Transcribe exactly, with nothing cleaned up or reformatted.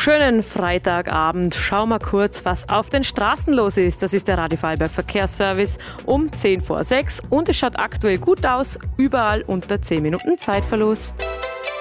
Schönen Freitagabend. Schau mal kurz, was auf den Straßen los ist. Das ist der Radio Vorarlberg Verkehrsservice um zehn vor sechs und es schaut aktuell gut aus, überall unter zehn Minuten Zeitverlust.